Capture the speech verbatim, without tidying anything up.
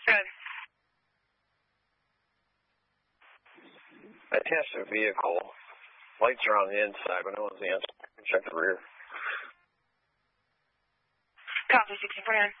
Good. I tested a vehicle. Lights are on the inside, but no one's the inside. Check the rear. Copy, sixteen forty-nine.